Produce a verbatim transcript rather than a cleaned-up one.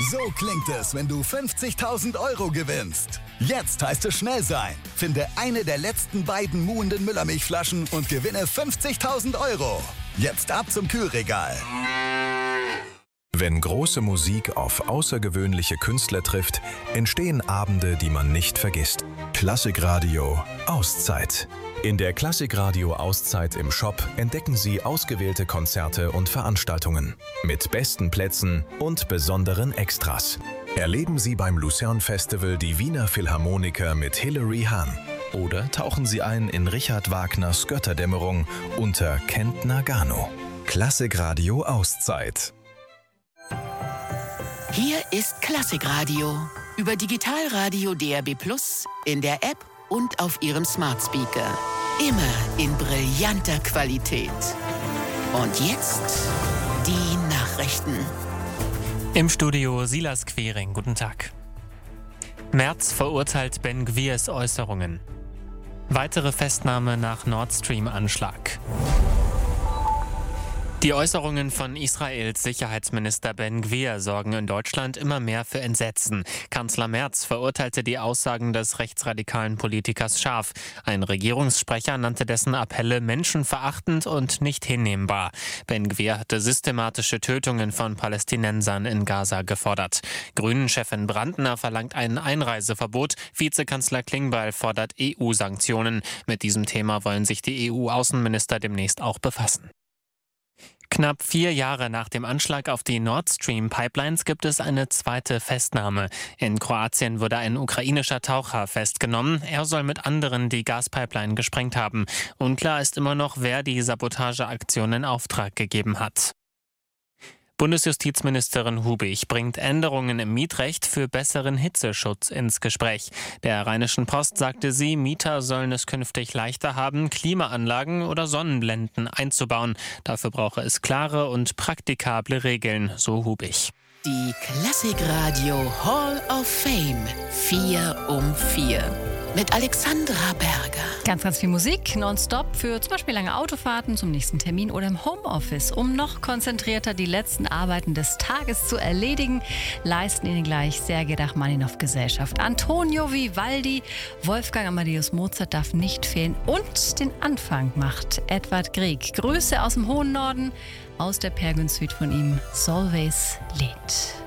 So klingt es, wenn du fünfzigtausend Euro gewinnst. Jetzt heißt es schnell sein. Finde eine der letzten beiden muhenden Müllermilchflaschen und gewinne fünfzigtausend Euro. Jetzt ab zum Kühlregal. Wenn große Musik auf außergewöhnliche Künstler trifft, entstehen Abende, die man nicht vergisst. Klassikradio Auszeit. In der Klassikradio Auszeit im Shop entdecken Sie ausgewählte Konzerte und Veranstaltungen mit besten Plätzen und besonderen Extras. Erleben Sie beim Lucerne Festival die Wiener Philharmoniker mit Hilary Hahn. Oder tauchen Sie ein in Richard Wagners Götterdämmerung unter Kent Nagano. Klassikradio Auszeit. Hier ist Klassikradio über Digitalradio D A B plus, in der App und auf Ihrem Smart Speaker. Immer in brillanter Qualität. Und jetzt die Nachrichten. Im Studio Silas Quering. Guten Tag. Merz verurteilt Ben Gvirs Äußerungen. Weitere Festnahme nach Nord Stream-Anschlag. Die Äußerungen von Israels Sicherheitsminister Ben Gvir sorgen in Deutschland immer mehr für Entsetzen. Kanzler Merz verurteilte die Aussagen des rechtsradikalen Politikers scharf. Ein Regierungssprecher nannte dessen Appelle menschenverachtend und nicht hinnehmbar. Ben Gvir hatte systematische Tötungen von Palästinensern in Gaza gefordert. Grünen-Chefin Brandner verlangt ein Einreiseverbot. Vizekanzler Klingbeil fordert E U-Sanktionen. Mit diesem Thema wollen sich die E U-Außenminister demnächst auch befassen. Knapp vier Jahre nach dem Anschlag auf die Nord Stream-Pipelines gibt es eine zweite Festnahme. In Kroatien wurde ein ukrainischer Taucher festgenommen. Er soll mit anderen die Gaspipeline gesprengt haben. Unklar ist immer noch, wer die Sabotageaktion in Auftrag gegeben hat. Bundesjustizministerin Hubig bringt Änderungen im Mietrecht für besseren Hitzeschutz ins Gespräch. Der Rheinischen Post sagte sie, Mieter sollen es künftig leichter haben, Klimaanlagen oder Sonnenblenden einzubauen. Dafür brauche es klare und praktikable Regeln, so Hubig. Die Klassikradio Hall of Fame vier um vier mit Alexandra Berger. Ganz, ganz viel Musik, nonstop für zum Beispiel lange Autofahrten zum nächsten Termin oder im Homeoffice. Um noch konzentrierter die letzten Arbeiten des Tages zu erledigen, leisten Ihnen gleich Sergei Rachmaninow Gesellschaft. Antonio Vivaldi, Wolfgang Amadeus Mozart darf nicht fehlen und den Anfang macht Edvard Grieg. Grüße aus dem hohen Norden, aus der Peer Gynt Suite von ihm, Solveig's Lied.